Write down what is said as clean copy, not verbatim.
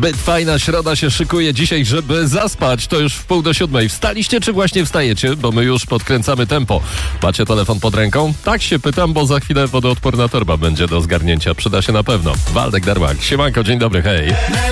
Zbyt fajna środa się szykuje dzisiaj, żeby zaspać. To już w 6:30. Wstaliście czy właśnie wstajecie? Bo my już podkręcamy tempo. Macie telefon pod ręką? Tak się pytam, bo za chwilę wodoodporna torba będzie do zgarnięcia. Przyda się na pewno. Waldek Darłak. Siemanko, dzień dobry, hej.